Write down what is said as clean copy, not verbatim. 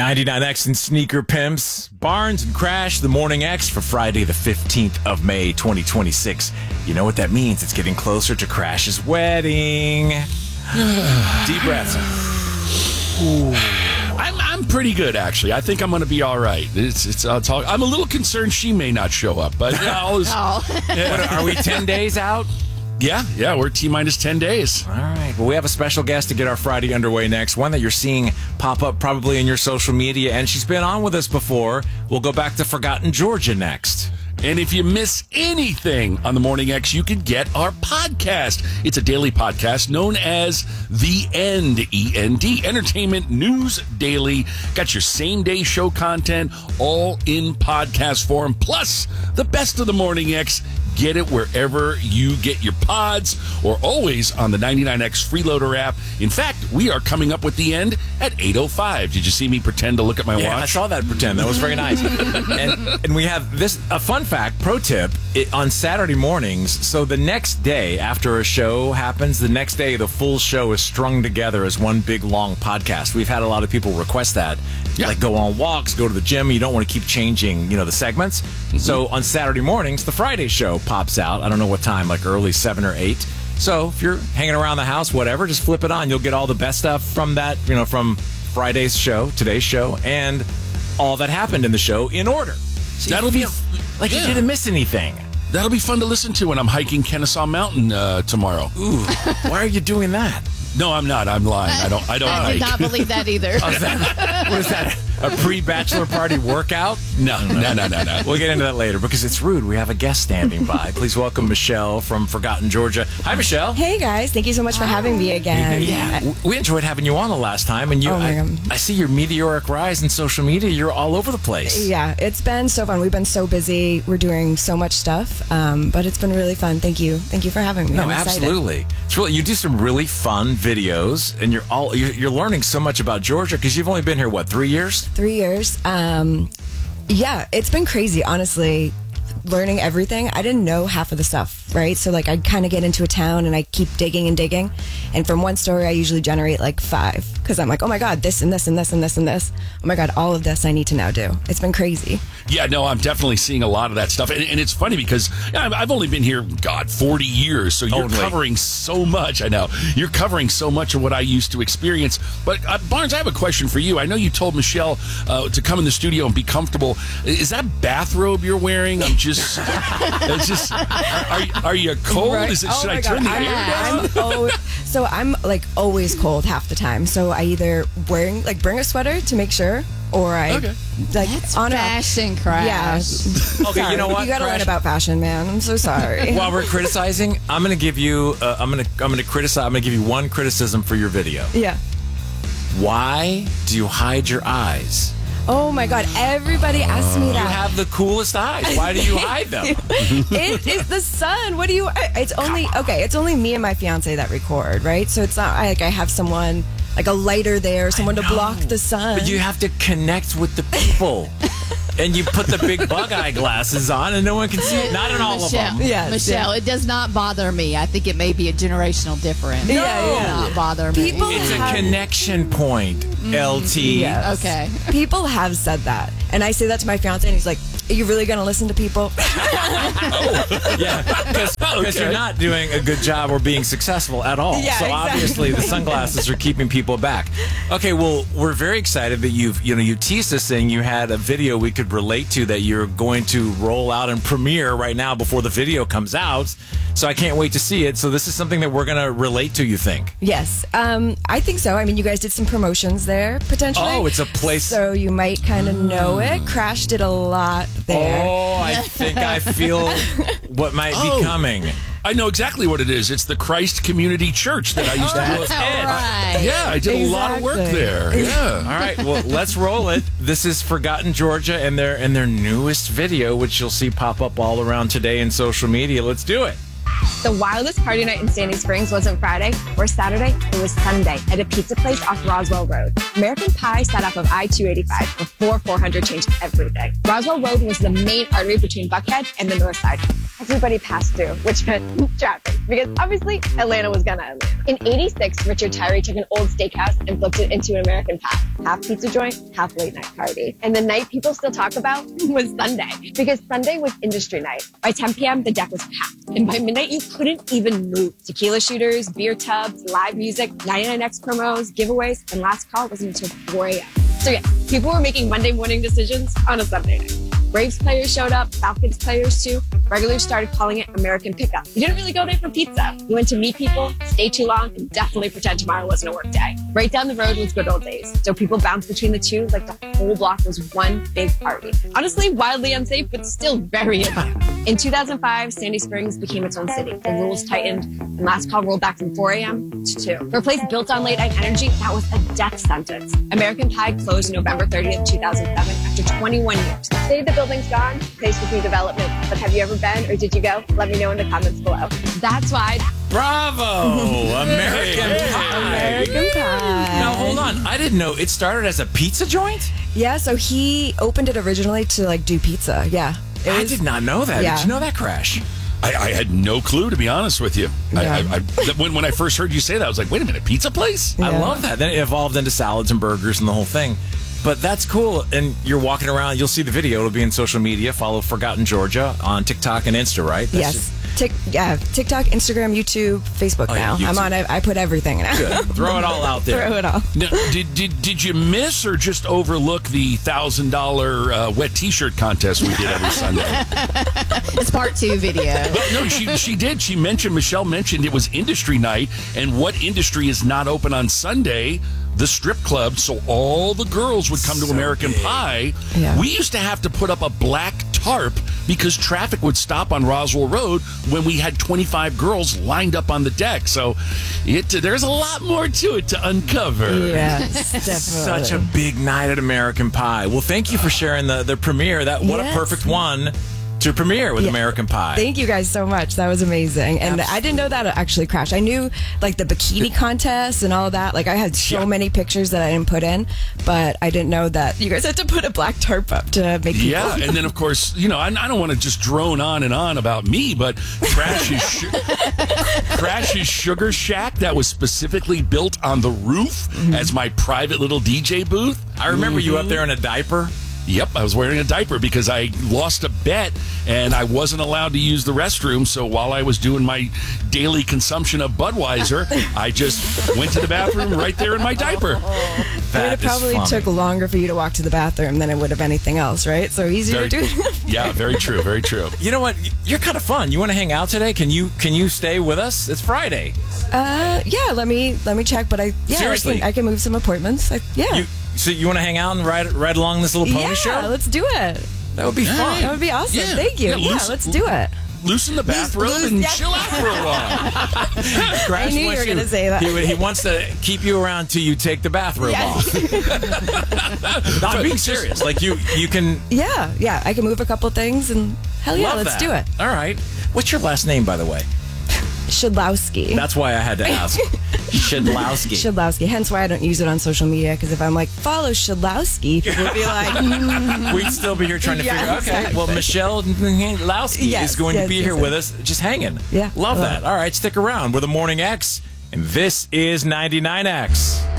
99X and Sneaker Pimps, Barnes and Crash, the Morning X for Friday the 15th of May, 2026. You know what that means? It's getting closer to Crash's wedding. Deep breaths. I'm pretty good, actually. I think I'm going to be all right. I'm a little concerned she may not show up, but Are we 10 days out? Yeah, we're T-minus 10 days. All right. Well, we have a special guest to get our Friday underway next. One that you're seeing pop up probably in your social media, and she's been on with us before. We'll go back to Forgotten Georgia next. And if you miss anything on the Morning X, you can get our podcast. It's a daily podcast known as The End, E-N-D, Entertainment News Daily. Got your same-day show content all in podcast form, plus the best of the Morning X. Get it wherever you get your pods or always on the 99X Freeloader app. In fact, we are coming up with The End at 8:05. Did you see me pretend to look at my watch? I saw that pretend. That was very nice. and we have a fun fact, pro tip, on Saturday mornings. So the next day after a show happens, the next day the full show is strung together as one big long podcast. We've had a lot of people request that. Yeah. Like go on walks, go to the gym. You don't want to keep changing, the segments. Mm-hmm. So on Saturday mornings, the Friday show pops out. I don't know what time, like early 7 or 8. So if you're hanging around the house, whatever, just flip it on. You'll get all the best stuff from that, from Friday's show, today's show, and all that happened in the show in order. So that'll be like you didn't miss anything. That'll be fun to listen to when I'm hiking Kennesaw Mountain tomorrow. Ooh, why are you doing that? No, I'm not. I'm lying. I don't hike. I did not believe that either. What is that? A pre-bachelor party workout? No. We'll get into that later because it's rude. We have a guest standing by. Please welcome Michelle from Forgotten Georgia. Hi, Michelle. Hey, guys. Thank you so much for having me again. Yeah, we enjoyed having you on the last time. And I see your meteoric rise in social media. You're all over the place. Yeah, it's been so fun. We've been so busy. We're doing so much stuff, but it's been really fun. Thank you. Thank you for having me. No, I'm excited. absolutely. It's really, you do some really fun videos, and you're learning so much about Georgia because you've only been here, 3 years? 3 years. Yeah, it's been crazy, honestly, learning everything. I didn't know half of the stuff, right? So, I'd kind of get into a town and I keep digging and digging. And from one story, I usually generate 5 because I'm like, oh my God, this and this and this and this and this. Oh my God, all of this I need to now do. It's been crazy. Yeah, no, I'm definitely seeing a lot of that stuff. And it's funny because I've only been here, 40 years. So you're covering so much. I know. You're covering so much of what I used to experience. But Barnes, I have a question for you. I know you told Michelle to come in the studio and be comfortable. Is that bathrobe you're wearing? Are you cold? Right. Should I turn the air down? So I'm always cold half the time. So I either bring a sweater to make sure, or That's fashion, Crash. Yeah. Okay, sorry. You know what? You got to learn about fashion, man. I'm so sorry. While we're criticizing, I'm going to give you. I'm going to criticize. I'm going to give you one criticism for your video. Yeah. Why do you hide your eyes? Oh my God! Everybody asks me that. You have the coolest eyes. Why do you hide them? It is the sun. What do you? It's only okay. It's only me and my fiance that record, right? So it's not like I have someone a lighter there, someone to block the sun. But you have to connect with the people. And you put the big bug eye glasses on, and no one can see it. Not in all of them. Yeah, Michelle, it does not bother me. I think it may be a generational difference. No. It does not bother me. It's a connection point, LT. Yes. Okay. People have said that, and I say that to my fiance, and he's like, "Are you really going to listen to people?" Yeah, because you're not doing a good job or being successful at all. Yeah, so exactly. Obviously the sunglasses are keeping people back. Okay, well, we're very excited that you teased us saying you had a video we could relate to that you're going to roll out and premiere right now before the video comes out. So I can't wait to see it. So this is something that we're going to relate to, you think? Yes, I think so. I mean, you guys did some promotions there, potentially. Oh, it's a place. So you might kind of know it. Crash did a lot there. Oh, I think I feel what might be coming. I know exactly what it is. It's the Christ Community Church that I used to do. Right. Yeah, I did a lot of work there. Yeah. All right, well, let's roll it. This is Forgotten Georgia and their newest video, which you'll see pop up all around today in social media. Let's do it. The wildest party night in Sandy Springs wasn't Friday or Saturday, it was Sunday at a pizza place off Roswell Road. American Pie sat off of I-285 before 400 changed everything. Roswell Road was the main artery between Buckhead and the north side. Everybody passed through, which meant traffic, because obviously Atlanta was gonna Atlanta. In 86, Richard Tyree took an old steakhouse and flipped it into an American Pie. Half pizza joint, half late night party. And the night people still talk about was Sunday, because Sunday was industry night. By 10 p.m., the deck was packed. And by midnight, you couldn't even move. Tequila shooters, beer tubs, live music, 99X promos, giveaways, and last call wasn't until 4 a.m. So yeah, people were making Monday morning decisions on a Sunday night. Braves players showed up, Falcons players too. Regulars started calling it American Pickup. You didn't really go there for pizza. You went to meet people, stay too long, and definitely pretend tomorrow wasn't a work day. Right down the road was good old days. So people bounced between the two like the whole block was one big party. Honestly, wildly unsafe, but still very amusing. In 2005, Sandy Springs became its own city. The rules tightened, and last call rolled back from 4 a.m. to 2. For a place built on late night energy, that was a death sentence. American Pie closed November 30th, 2007 after 21 years. Today the building's gone, faced with new development. But have you ever been or did you go? Let me know in the comments below. That's why. Bravo! American Pie. American Pie. Now, hold on. I didn't know it started as a pizza joint? Yeah, so he opened it originally to like do pizza. Yeah. I did not know that. Yeah. Did you know that, Crash? I had no clue, to be honest with you. Yeah. When I first heard you say that, I was like, wait a minute, pizza place? I love that. Then it evolved into salads and burgers and the whole thing. But that's cool. And you're walking around. You'll see the video. It'll be in social media. Follow Forgotten Georgia on TikTok and Insta, right? That's Yes. TikTok, Instagram, YouTube, Facebook now. YouTube. I'm on it. I put everything now. Good. Throw it all out there. Throw it all. Now, did you miss or just overlook the $1,000 wet T-shirt contest we did every Sunday? It's part 2 video. No, she did. Michelle mentioned it was industry night, and what industry is not open on Sunday? The strip club, so all the girls would come to American Pie. Yeah. We used to have to put up a black tarp because traffic would stop on Roswell Road when we had 25 girls lined up on the deck. So there's a lot more to it to uncover. Yes, definitely. Such a big night at American Pie. Well, thank you for sharing the premiere. What a perfect one to premiere with American Pie. Thank you guys so much. That was amazing. And I didn't know that actually crashed. I knew like the bikini contest and all that. Like I had so many pictures that I didn't put in, but I didn't know that you guys had to put a black tarp up to make people. Yeah, and then of course, I don't want to just drone on and on about me, but Crash's Sugar Shack that was specifically built on the roof as my private little DJ booth. I remember you up there in a diaper. Yep, I was wearing a diaper because I lost a bet and I wasn't allowed to use the restroom. So while I was doing my daily consumption of Budweiser, I just went to the bathroom right there in my diaper. It probably took longer for you to walk to the bathroom than it would have anything else, right? So easier to do. Yeah, very true, very true. You know what? You're kind of fun. You want to hang out today? Can you stay with us? It's Friday. Yeah. Let me check. But Seriously, I can move some appointments. So you want to hang out and ride along this little pony show? Yeah, let's do it. That would be fun. That would be awesome. Yeah. Thank you. Yeah, Let's do it. Loosen the bathrobe and chill out for a while. Crash I knew you were going to say that. He wants to keep you around till you take the bathrobe off. No, I'm being serious. Like you can. Yeah. I can move a couple things and hell yeah, let's do it. All right. What's your last name, by the way? Shedlowski. That's why I had to ask. Shedlowski. Shedlowski. Hence why I don't use it on social media, because if I'm like, follow Shedlowski, people would be like, We'd still be here trying to figure out, okay, well, Michelle Lowski is going to be here with us, just hanging. Yeah. Love that. All right, stick around. We're the Morning X, and this is 99X.